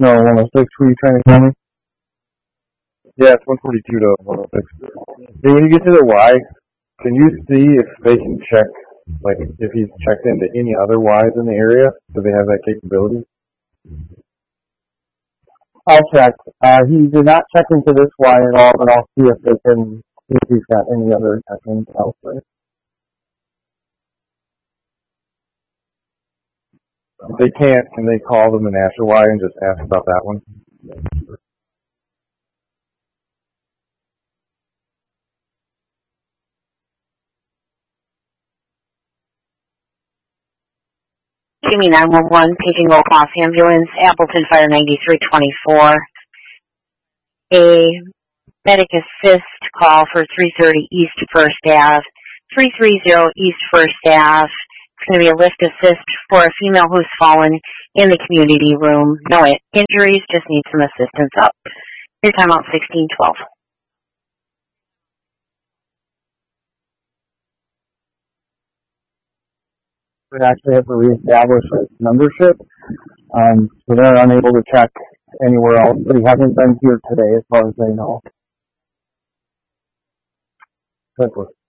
No, 106. Were you trying to call me? Yeah, it's 142 to 106. Hey, when you get to the Y, can you see if they can check, like, if he's checked into any other Ys in the area? Do they have that capability? I'll check. He did not check into this Y at all, but I'll see if they can see if he's got any other check-ins elsewhere. If they can't, can they call the Menasha Y and just ask about that one? Jimmy 911, paging Oak Moss Ambulance, Appleton Fire 9324. A medic assist call for 330 East 1st Ave, 330 East 1st Ave. It's going to be a lift assist for a female who's fallen in the community room. No injuries, just need some assistance up. Your timeout 1612. We actually have to reestablish its membership, so they're unable to check anywhere else, but he hasn't been here today as far as they know. Simple.